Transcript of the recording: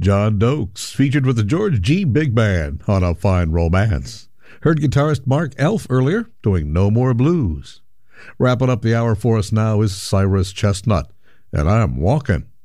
John Dokes featured with the George G. Big Band on A Fine Romance. Heard guitarist Mark Elf earlier doing No More Blues. Wrapping up the hour for us now is Cyrus Chestnut, and I'm Walking.